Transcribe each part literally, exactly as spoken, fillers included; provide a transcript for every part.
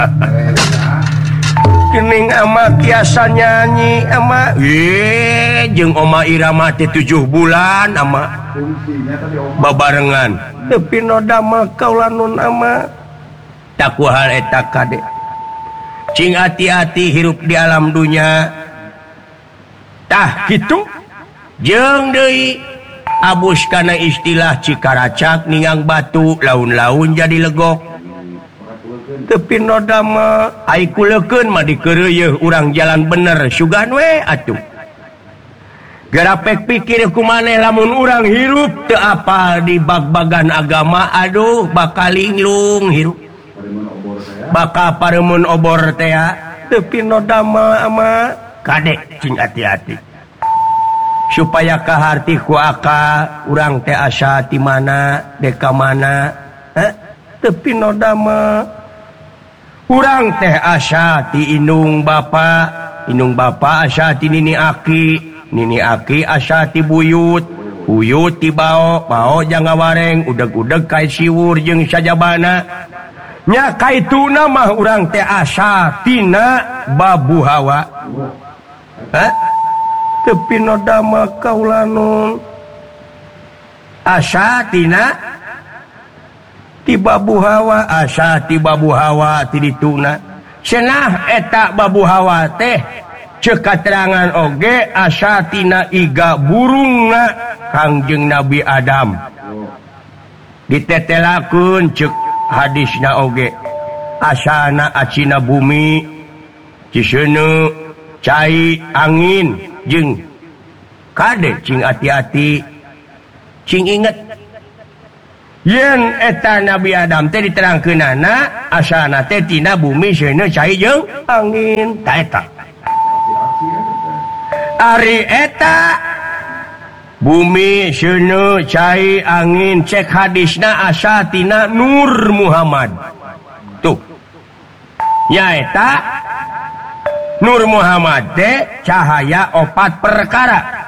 Kening ama kiasa nyanyi ama ye jeung Oma Irama teh tujuh bulan ama babarengan tapi noda mah kaula nun ama tak hal eta kade cing hati-hati hirup di alam dunya tah kitu jeung deui abus kana istilah cikaracak ningang batu laun-laun jadi legok tapi noda mah ai kulekeun mah dikeureuh urang jalan bener sugan we atuh garapek pikir kumaneh lamun urang hirup teu apal di bag-bagan agama aduh bakal linglung hirup bakal paremun obor teh tapi noda mah ama kade cing hati-hati supaya kaharti ku aka urang teh asa ti mana deka mana eh tapi noda mah urang teh asa ti indung bapa indung bapa asa ti nini aki nini aki asa ti buyut buyut ti bao bao jang ngawareng udeg-udeg kai siwur jeung sajabana nya kaituna mah urang teh asa tina babu hawa hah tapi noda mah kaula nun asa tina ti babu hawa asa ti babu hawa ti dituna cenah eta babu hawa teh ceuk katerangan oge asa tina iga burungna Kangjeng Nabi Adam ditetelakeun ceuk hadisna oge asana acina bumi ciseuneu cai angin jeung kade cing hati-hati cing inget yen eta Nabi Adam teh diterangkeunana asalna teh tina bumi seuneu cai jeung angin ta eta ari eta bumi seuneu cai angin cek hadisna asa tina Nur Muhammad tuh nya eta Nur Muhammad teh cahaya opat perkara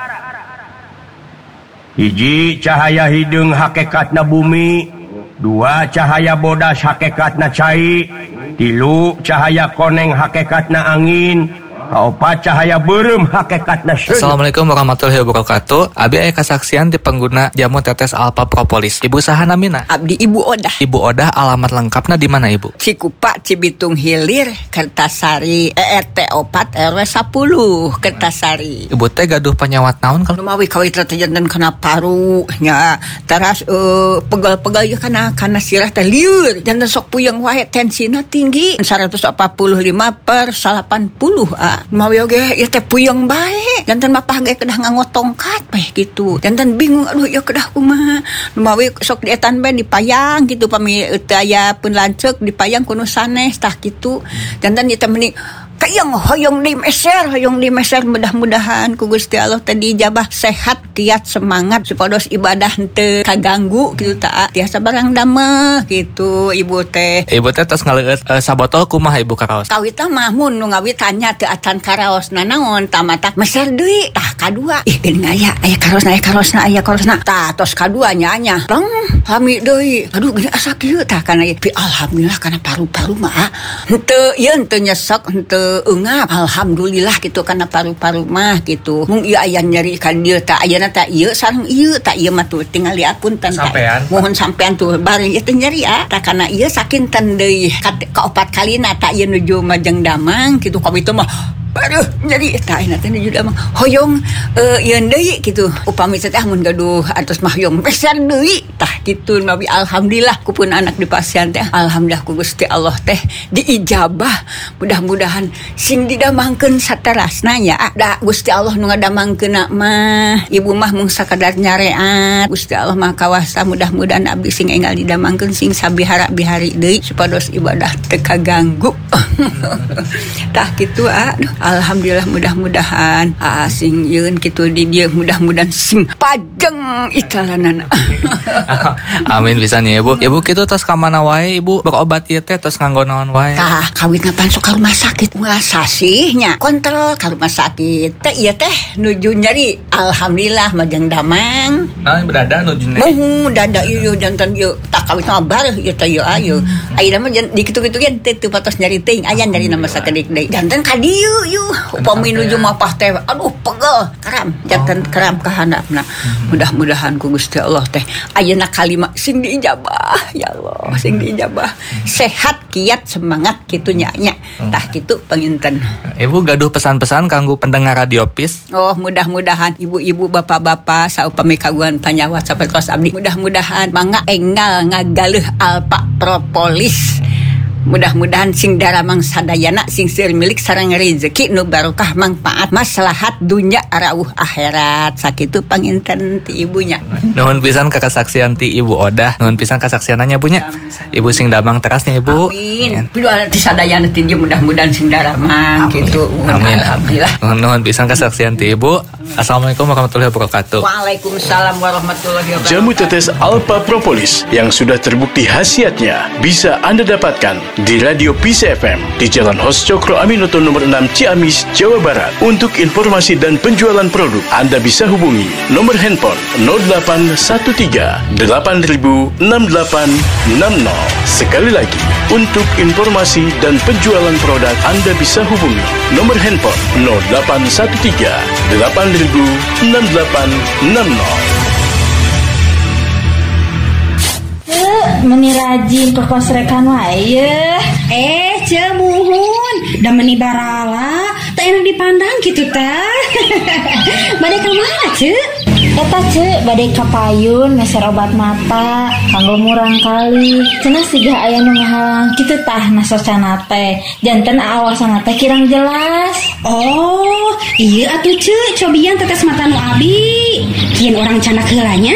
hiji cahaya hideung hakikatna bumi dua cahaya bodas hakikatna cai tilu cahaya koneng hakikatna angin kaopat cahaya beureum hakikatna seuneu. Assalamualaikum warahmatullahi wabarakatuh. Abi aya kasaksian ti pengguna jamu tetes alpha propolis. Ibu saha namina? Abdi Ibu Odah. Ibu Odah alamat lengkapna di mana Ibu? Cikupa Cibitung Hilir Kertasari E R T opat R W sepuluh Kertasari. Ibu teh gaduh penyawat naon kalau mawi kawit teh janten kana paru nya teras uh, pegal-pegal ya kana kana sirah teh lieur janten sok puyeng wae tensina tinggi seratus empat puluh lima per delapan puluh ah. Mawi oge ieu teh puyeng bae janten mah pahage kedah nganggo tongkat bae gitu janten bingung aduh ieu kedah kumaha mawi sok dietan bae dipayang gitu pami teu aya pun lanceuk dipayang kuno sanes tah kitu janten ieu teh meni kayang hoyong di meser hoyong di meser mudah-mudahan ku Gusti Allah tadi dijabah sehat kiat semangat supados ibadah teu kaganggu gitu ta tiasa barang dameh gitu ibu teh ibu teh tos ngaleueut uh, sabotol kumaha ibu karaos kawit mah mun nu ngawit tanya teu atan karaosna naon tamata meser deui tah kadua ih geuning aya aya karosna aya karosna aya karosna tah tos kadua nya nya rong hami deui aduh gini asa kieu tah kana pi alhamdulillah kana paru-paru mah henteu ieu henteu nyesek henteu engap alhamdulillah gitu karena paru-paru mah gitu mung ieu aya nyeri ka dieu tah ayeuna tah ieu sareng ieu tah ieu mah tuh tinggal diapunten tah mohon sampean tuh bari ieu teh nyeri ah tah kana ieu sakinten deui ka opat kalina tah ieu nuju majeng damang gitu ka itu mah aduh jadi tah ina teh nuju damang hoyong uh, ieu deui gitu upami teh mun gaduh atos mah hoyong peser deui tah kitu nabi alhamdulillah kupun anak di pasien teh alhamdulillah ku Gusti Allah teh diijabah mudah-mudahan sing didamangkeun saterasna nya da Gusti Allah nu ngadamangkeunna mah ibu mah mung sakadar nyareat Gusti Allah mah kawasa mudah-mudahan abdi sing enggal didamangkeun sing sabihara bihari deui supados ibadah teu kaganggu. Tah gitu aduh alhamdulillah mudah-mudahan ah sing yeun kitu di dieu mudah-mudahan sing pajeng ikalanan. Amin pisan ya Ibu. Ibu kitu tos ka mana wae Ibu berobat ieu teh tos nganggo naon wae? Tah kawit ngapan sok ka rumah sakit masa sihnya kontrol ka rumah sakit teh ieu teh nuju nyeri alhamdulillah majeng damang. Nah berada nuju nyeri. Oh dada ieu jantan ieu tak kawit ngabar ieu teh ieu ayeuna ayeuna mah di kitu-kitu ge teu patos nyari teuing aya nyari nama sakedik deui. Jantan ka dieu yu upami nuju mapah teh aduh pegel karam jantan karam ka handapna. Mudah-mudahan ku Gusti Allah teh ayeuna kalimat sing diijabah ya Allah sing diijabah sehat kiat semangat kitu nya nya tah kitu panginten. Ibu gaduh pesan-pesan kanggo pendengar Radio Peace. Oh mudah-mudahan ibu-ibu bapak-bapak saupami kagungan panyawa sapertos abdi mudah-mudahan mangga enggal ngagaleuh Alpa Propolis. Mudah-mudahan sing daramang sadayana sing seueur milik sareng rezeki nu barokah manfaat maslahat dunya rawuh akhirat sakitu panginten ti ibunya. Nuhun pisan ka kasaksian ti Ibu Odah, nuhun pisan kasaksiananya bunya. Ibu sing damang terasnya Ibu. Amin. Pilu ti sadayana ti dieu mudah-mudahan sing daramang kitu. Amin. Alhamdulillah. Nuhun pisan kasaksian ti Ibu. Assalamualaikum warahmatullahi wabarakatuh. Waalaikumsalam warahmatullahi wabarakatuh. Jamu tetes Alpa Propolis yang sudah terbukti khasiatnya bisa Anda dapatkan di Radio Peace F M di Jalan Hos Cokro Aminoto nomor enam Ciamis, Jawa Barat. Untuk informasi dan penjualan produk, Anda bisa hubungi nomor handphone nol delapan satu tiga delapan nol enam delapan enam nol. Sekali lagi, untuk informasi dan penjualan produk, Anda bisa hubungi nomor handphone nol delapan satu tiga delapan nol enam delapan enam nol. Meni rajin perkosrekan wae. Eh, cemuhun, da meni barala, teu enak dipandang kitu teh. Bade ka mana, Ceu? Eta Ceu, bade ka payun meser obat mata, kanggo murang kali. Cenah siga aya nu ngahalang kitu tah nasosana teh. Janten aawasana teh kirang jelas. Oh, ieu atuh Ceu, cobian tetes mata nu abi. Kieun urang canak heulanya.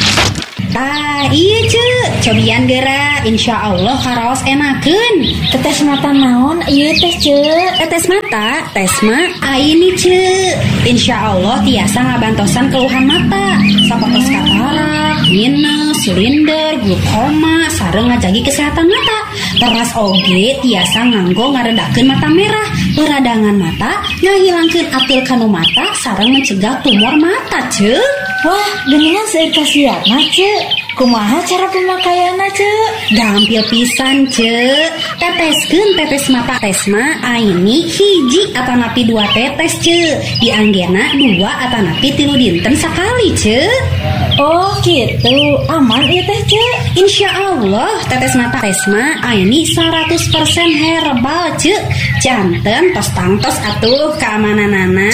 Ah iya Ceu, cobian geura insya Allah karaos enakeun. Tetes mata naon ieu teh Ceu? Tetes mata, tes mah aini Ceu. Insya Allah tiasa ngabantosan keluhan mata sapertos katarak, minus, silinder, glukoma, sareng ngajagi kesehatan mata. Teras oge tiasa nganggo ngaredakeun mata merah, peradangan mata, ngahilangkeun atil kanu mata, sareng mencegah tumor mata Ceu. Wah, geuningan seueur kasiatna Ceu. Kumaha cara pemakaianna Ceu? Gampil pisan Ceu. Teteskeun tetes mata tesma aini hiji atanapi dua tetes Ceu. Dianggena dua atanapi tilu dinten sakali Ceu. Oh gitu, aman ieu teh Ceu. Insya Allah tetes mata tesma aini seratus persen herbal Ceu. Janten tos tangtos atuh keamananana.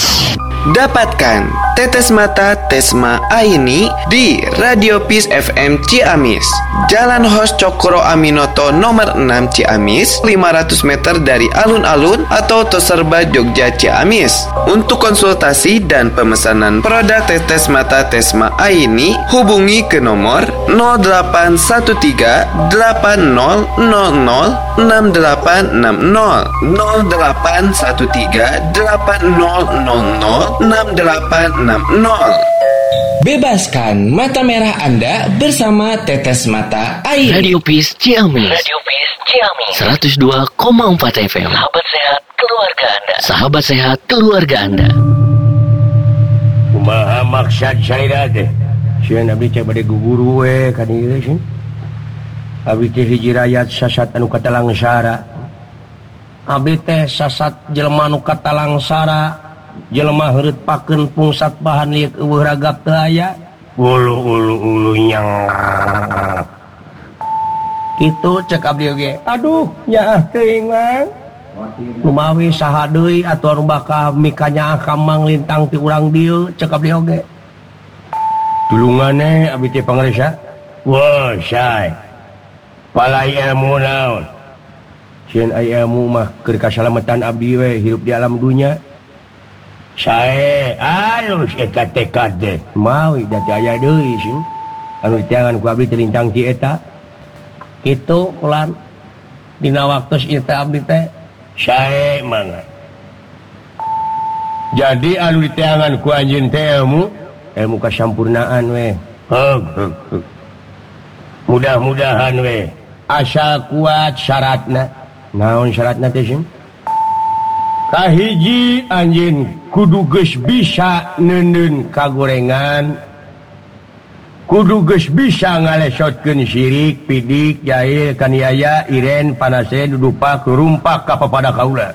Dapatkan tetes mata Tesma Aini di Radio Peace F M Ciamis, Jalan Hos Cokro Aminoto nomor enam Ciamis, lima ratus meter dari alun-alun atau Toserba Jogja Ciamis. Untuk konsultasi dan pemesanan produk tetes mata Tesma Aini, hubungi ke nomor nol delapan satu tiga delapan nol nol nol enam delapan enam nol nol delapan satu tiga delapan nol nol nol enam delapan enam nol. Bebaskan mata merah Anda bersama Tetes Mata Aini. Radio Peace Ciamis. Radio Peace Ciamis. seratus dua koma empat F M. Sahabat sehat keluarga Anda. Sahabat sehat keluarga Anda. Kumaha maksud saya teh? Sieun abdi cek bade guguru we ka dieu sieun. Abdi teh hiji rakyat sasat anu katalangsara. Abdi teh sasat jelema anu katalangsara. Jelema heureut pakeun pungsat bahan liek eueuh ragap teu aya. Ulu ulu ulu nyang. Kitu cek abdi oge. Aduh, nyaah teuing mang. Kumawi saha deui atuh anu bakal mikanya kamang lintang ti urang dieu cek abdi oge. Tulunganna abdi teh pangaresa. Wah, say. Palai ilmu naon? Sieun aya ilmu mah keur kasalamatan abdi we hirup di alam dunya. Sae alus eta tekad teh. Mawi dati aya deui sieun. Anu diteangan ku abdi teh lintang ti eta. Kitu ulan. dina waktos ieu teh abdi teh sae mangga. Jadi anu diteangan ku anjeun teh ilmu ilmu kasampurnaan we. Heug heug heug. Mudah-mudahan we asal kuat syaratna. Naon syaratna teh sih? Kahiji anjeun kudu geus bisa neuneun kagorengan, kudu geus bisa ngalesotkeun syirik, pidik, jahil, kaniaya, iren, panase, dudupak, rumpak ka papada kaula.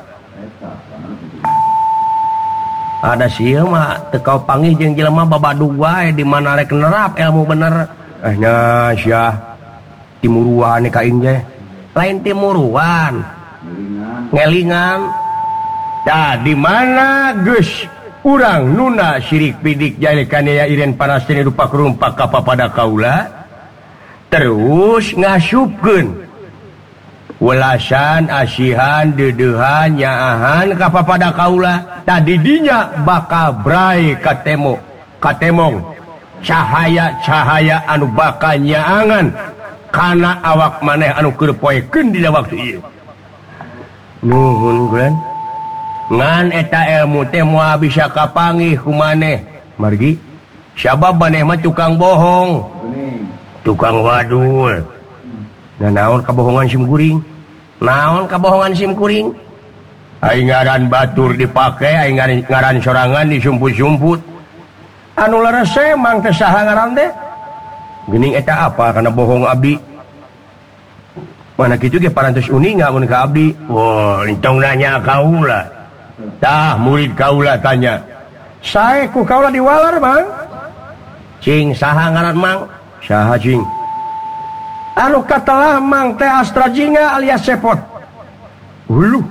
Ada sieu mah teu kau panggih jeung jelema babadug wae di mana rek nerap ilmu bener. Eh nya syah timuruan ka aing teh. Lain timuruan. Ngelingan. Tah di mana geus urang nuna syirik pidik jahil kaniaya iren panaskeun rupa rumpak ka papada kaula terus ngasupkeun welasan asihan deudeuhan nyaahan ka papada kaula tah di dinya bakal brai ka temo ka temong cahaya-cahaya anu bakal nyaangan kana awak maneh anu keur poekeun dina waktu ieu. Nuhun kulan ngan eta ilmu teh moal bisa kapanggih ku maneh margi sabab maneh mah tukang bohong tukang wadul. Nah naon kabohongan sim kuring naon kabohongan sim kuring aing ngaran batur dipake aing ngaran sorangan disumput-sumput anu leres emang teh saha ngaran teh geuning eta apa kana bohong abdi mana kitu ge parantos uning mun ka abdi. Wah entong nanya kaula tah murid kaula tanya sae ku kaula diwalar mang cing saha ngaran mang saha cing anu katalah mang teh Astrajinga alias Sepot uluh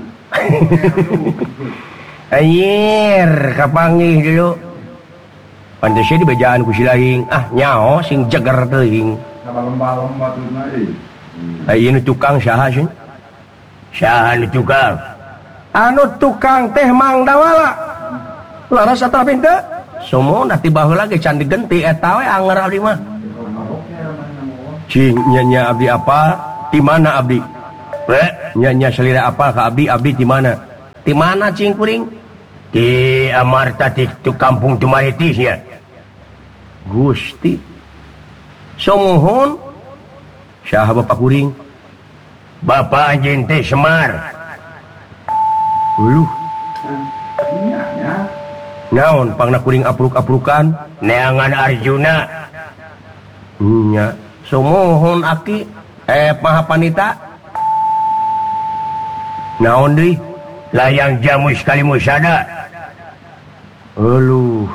anjir kapanggih dulu pantes di bejaan ku silahing ah nyao sing jeger teuing lomba-lomba teh ieu nu tukang saha cing saha nu tukang anu tukang teh Mang Dawala laras eta pintu somona ti baheula ge can digenti eta we anger abdi mah cing nya-nya abdi apa di mana abdi we nya-nya selira apa ka abdi abdi di mana di mana cing kuring di Amarta di kampung Tumaritis ya Gusti somohon saha bapak kuring bapak anjeun teh Semar. Uluh naon pangna kuring apruk-aprukan neangan Arjuna nya somohon aki eh paha panita naon deui layang jamu sekali musada uluh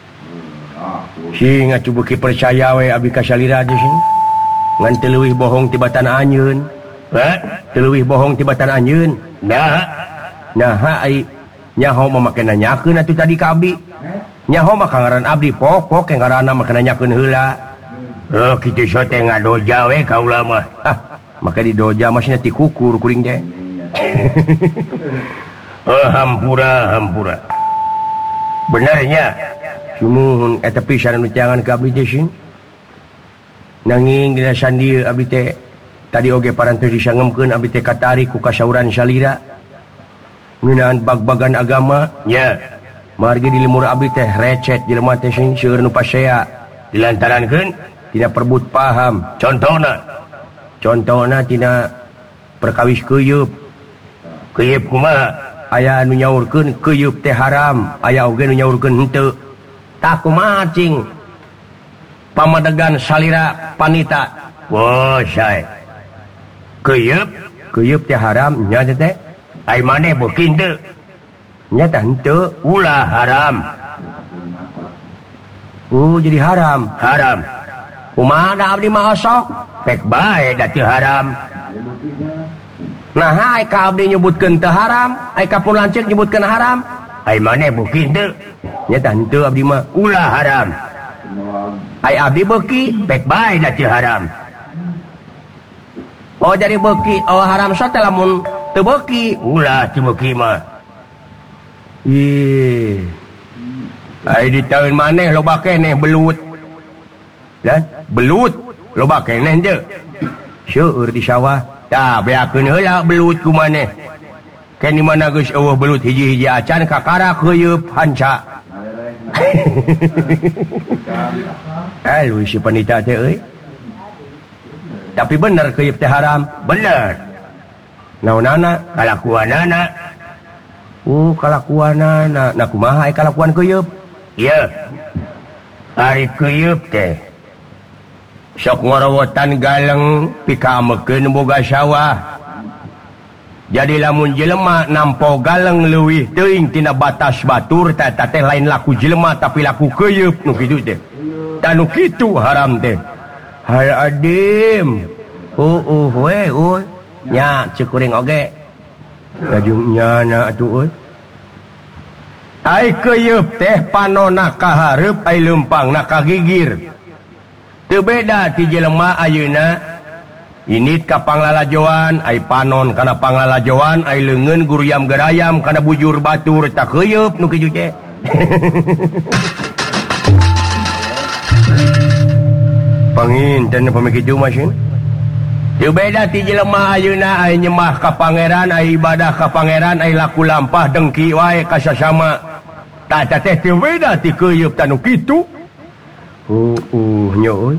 sing acubuki percaya we abdi ka salira deui sing ngan teu leuwih bohong tibatan anjeun heh teu leuwih bohong tibatan anjeun nah nah ai nyaho mah make nanyakeun atuh tadi ka abdi nyaho mah kangaran abdi pokok yang ngaranna mah nanyakeun heula heuh kitu so teh ngadoja we kaula mah ah maka di doja mah cenah ti kukur kuring teh oh hampura hampura benernya sumuhun eta pisan anu teangan ka abdi teh sing nanging dina sandieu abdi teh tadi oge parantos disangemkeun abdi teh katarik ku kasauran salira ngeunaan bag-bagan agama nya margi di limur abdi teh recet jelema teh sing seueur nu pasea dilantarankeun tina perbut paham contona contona tina perkawis keuyeub keuyeub kumaha aya anu nyaurkeun keuyeub teh haram aya oge nu nyaurkeun henteu tah kumaha cing pamadegan salira panita wah sae keuyeub keuyeub teh haram nya teh ai maneh beuki teu nya tah henteu ulah haram oh jadi haram haram kumaha da abdi mah osok pek bae da teu haram nah ai ka abdi nyebutkeun teu haram ai ka pun lanceuk nyebutkeun haram ai maneh beuki teu nya tah henteu abdi mah ulah haram ai abdi beuki pek bae da teu haram oh jadi beuki oh haram so teh lamun teu beuki ulah teu beuki mah ih ai di taun maneh loba keneh belut dan belut loba keneh teu seueur di sawah tah beakeun heula belut kumaneh kan di mana geus eueuh belut hiji-hiji acan kakara keuyeub hanca eh lu si panita teh euy tapi bener keuyeub teh haram bener naonana kalakuanana oh kalakuanana nah kumaha aya kalakuan keuyeub ieu ari keuyeub teh sok ngorowotan galeng pikamekeun boga sawah jadi lamun jelema nampo galeng leuwih teuing tina batas batur teh teh lain laku jelema tapi laku keuyeub nu kitu teh tah nu kitu haram teh hai adim uh uh we uh nya cekuring oge kajung nyana atuh euy ai keuyeub teh panonna ka hareup ai leumpangna ka gigir teu beda ti jelema ayeuna init ka panglalajoan ai panon kana panglalajoan ai leungeun guruyam gerayam kana bujur batur tak keuyeub nu kitu teh panginten pamikitu masin teu beda ti jelema ayeuna ai nyembah ka pangeran ai ibadah ka pangeran ai laku lampah dengki wae ka sasama tah teh teu beda ti keuyeub tanu kitu. Uh, uh, nya euy.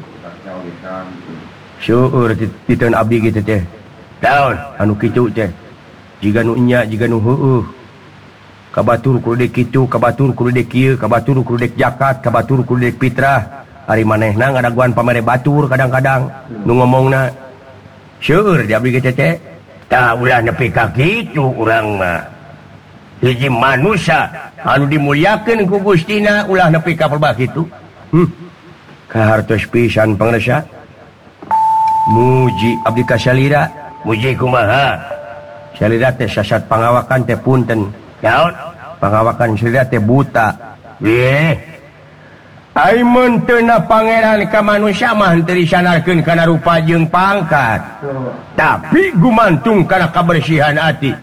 Syukur di tahun abdi gitu teh. Tahun anu kitu teh. Jiga nu nya, jiga nu heueuh. Kabatur kudu dek kitu, kabatur kudu dek kieu, kabatur kudu dek zakat, kabatur kudu dek fitrah. Ari manehna ngadaguan pamere batur kadang-kadang nu ngomongna. Syukur di abdi gitu teh. Tah ulah nepi ka kitu urang mah. Hiji manusia anu dimuliakeun ku Gustina ulah nepi ka perbah kitu. Hmm. Kahartos pisan pangresa muji abdi ka salira muji kumaha salira teh sasat pangawakan teh punten naon pangawakan salira teh buta ye ai mun teu na pangeran ka manusia mah teu disanarkeun kana rupa jeung pangkat tapi gumantung kana kabersihan ati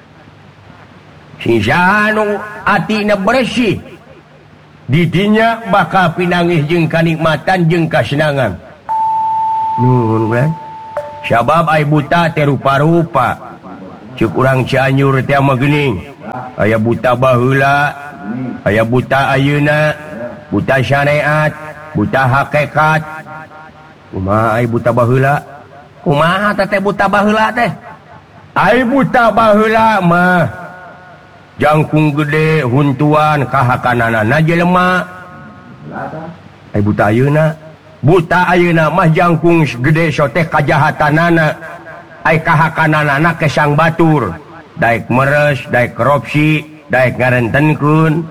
sing anu atina bersih didinya bakal pinangih jeung kanikmatan jeung kasenangan nuhun kan sabab ai buta teh rupa-rupa ceuk urang Cianjur teh mah geuning aya buta baheula aya buta ayeuna buta syariat buta hakikat kumaha ai buta baheula kumaha teh buta baheula teh ai buta baheula mah jangkung gede huntuan kahakanana jelema ai buta ayeuna buta ayeuna mah jangkung gede soteh kajahatanana ai kahakanana kesang batur daek meres daek korupsi daek ngarentenkeun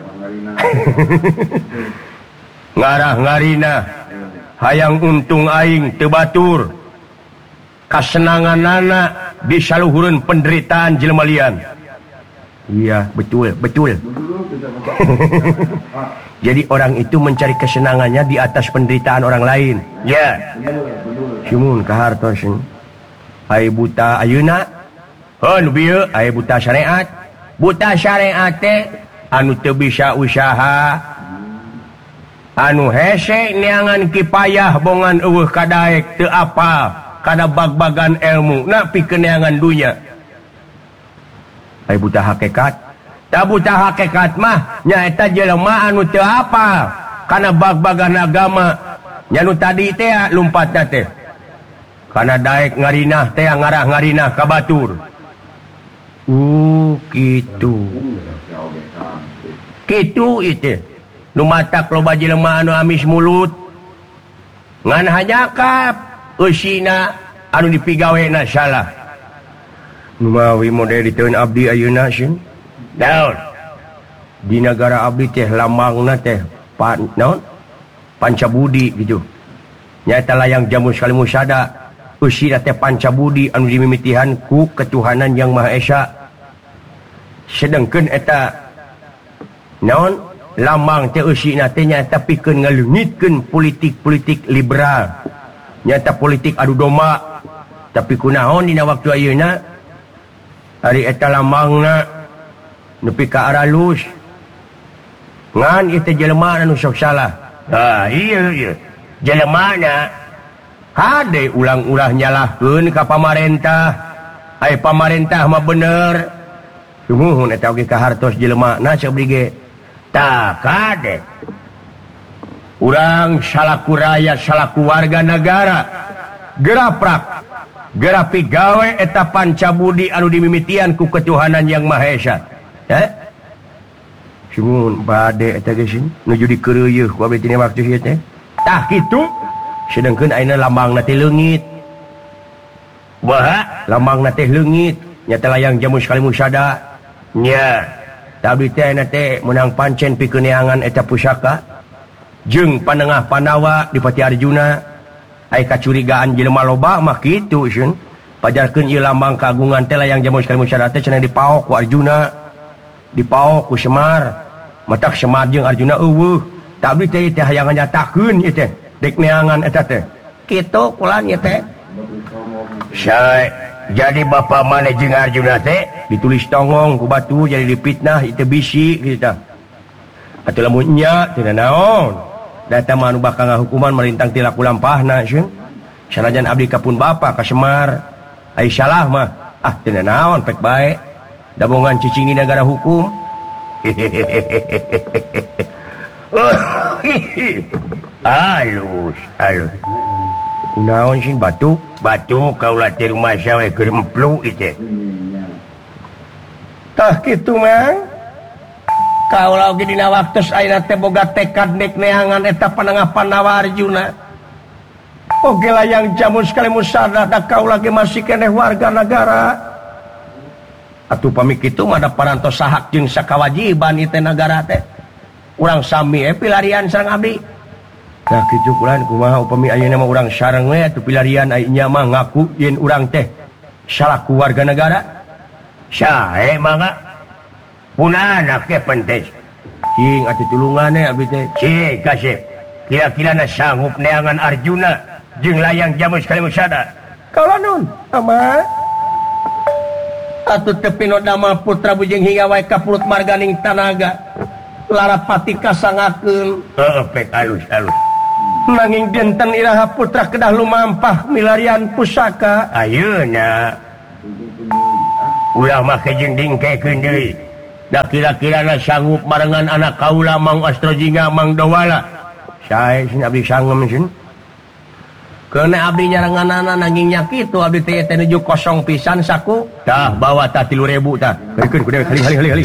ngarah-ngarina hayang untung aing teu batur kasenanganana disaluhureun penderitaan jelema lian. Iya, betul, betul. Jadi orang itu mencari kesenangannya di atas penderitaan orang lain. Ya. Sumun kahartos. Ai buta ayeuna, heuh bieu ai buta syariat. Buta syariat teh anu teu bisa usaha. Anu hese neangan kipayah bongan eueuh kadaek teu apal kana bag-bagan ilmu na pikeun neangan dunya. Ai buta hakikat tak buta hakikat mah nyaeta jelema anu teu apal kana bag-bagan agama nya nu tadi teh lumpatna teh kana daek ngarinah teh ngarah-ngarinah ka batur uh kitu kitu ieu nu matak loba jelema anu amis mulut ngan hanyakap eusina anu dipigawena salah numawi model di tahun abdi ayeuna sin daun di negara abdi teh lambangna teh pan naon pancabudi gitu nyaeta layang jamu sekali musada usina teh pancabudi anu dimimitihan ku ketuhanan yang maha esa sedengkeun eta naon lambang teh usina teh nyaeta pikeun ngaleungitkeun politik-politik liberal nyaeta politik adu domba tapi kunaon dina waktu ayeuna ari eta lambangna nepi ka aralus ngan ieu teh jelema anu sok salah ah ieu ieu jelemana hade ulang-ulah nyalahkeun ka pamarentah Ai pamarentah mah bener. Sumuhun eta oge ka hartos jelema na cek brige. Tah kade. Urang salaku rakyat salaku warga negara geraprak gerapi gawe eta pancabudi anu dimimitian ku ketuhanan yang Maha Esa. Eh? Sumuhun bade eta geus nuju dikeureuh ku abdi tina waktu ieu teh. Tah kitu sedengkeun ayeuna lambangna teh leungit. Wah, lambangna teh leungit, nyata layang jamu sekali musada. Nya, tapi teh na teh menang pancen pikeun neangan eta pusaka. Jeung panengah Pandawa di Pati Arjuna aya kacurigaan jelema loba mah kitu sieun. Pajarkeun ieu lambang kagungan teh layang jamu sekali musada teh cenah dipaok ku Arjuna. Dipaok ku Semar. Matak Semar jeung Arjuna eueuh. Tapi teh teh hayang nyatakeun ieu teh dek neangan eta teh. Kitu kulan ieu teh. Sae jadi bapa mana jeung Arjuna teh ditulis tongong ku batu jadi dipitnah itu bisi kitu tah. Atuh lamun nya teu naon. Data mah anu bakal ngahukuman merintang tilaku lampahna sieun. Sanajan abdi kapun bapa ka Semar. Ai salah mah ah teu naon pek bae. Dabongan cicingi negara hukum. Alus, alus. Kunaon sih batu? Batu kaulah di rumah saya keur emplu itu. Tah kitu mang. Kaulah oge dina waktos ayeuna teh boga tekad nek neangan eta panengah Pandawa Arjuna. Oge layang jamu sekali musada da kaulah ge masih keneh warga negara. Atuh pami kitu mah da parantos sahak jeung sakawajiban ieu teh nagara teh. Urang sami eh pilarian sareng abdi. Nah kitu kulan kumaha upami ayeuna mah urang sareng we atuh pilarian ai nya mah ngaku yen urang teh salaku warga negara. Sae mangga punana ke penting. Cing atuh tulunganna abdi teh. Cing kasih. Kira-kira na sanggup neangan Arjuna jeung layang jamu sekali musada. Kaula nun, ama. Atuh teu pinodama putra bujeng hingga wae ka pulut marganing tanaga. Larapati kasangakeun. Heeh pek alus-alus. Nanging dinten iraha putra kedah lumampah milarian pusaka. Ayeuna ulah mah kejeng dingkekeun deui. Da kira-kira na sanggup barengan anak kaula Mang Astrojinga Mang Dowala. Sae sing abdi sangem sieun. Keuna abdi nyarenganana nanging nya kitu abdi teh teh nuju kosong pisan saku. Tah bawa tah tilu ribu tah. Beukeun ku dewe hali hali hali hali.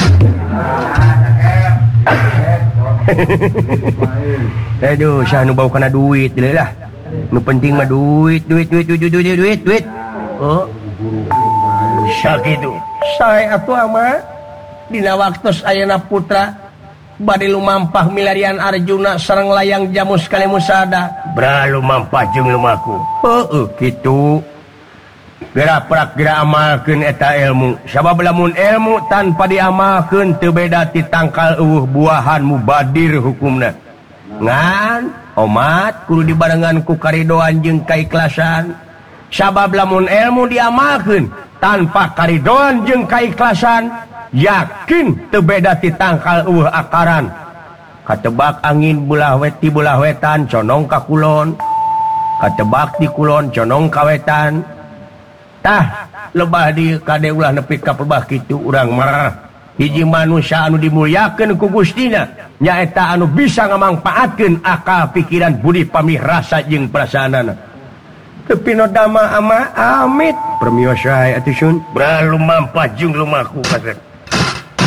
Aduh, saya nu bau kana duit deui lah. Nu penting mah duit, duit, duit, duit, duit, duit, duit, duit. Oh. Sakitu. Sae atuh mah dina waktos ayeuna putra bade lumampah milarian Arjuna sareng layang jamu sekali musada. Bra lumampah jeung lumaku. Heueuh kitu. Gerak prak gerak amalkeun eta ilmu. Sabab lamun ilmu tanpa diamalkeun teu beda ti tangkal eueuh buahan mubadir hukumna. Ngan omat kudu dibarengan ku karidoan jeung kaikhlasan. Sabab lamun ilmu diamalkeun tanpa karidoan jeung kaikhlasan, yakin teu beda ti tangkal eueuh akaran. Katebak angin belah wet ti belah wetan condong ka kulon. Katebak di kulon condong ka wetan. Tah lebah di kade ulah nepi ka perbah kitu urang marah. Hiji manusia anu dimulyakeun ku Gustina nyaeta anu bisa ngamangpaatkeun akal pikiran budi pamih rasa jeung perasaanana. Teu pinodama ama amit permios sae atuh sun. Bra lumampah jeung lumaku kasep.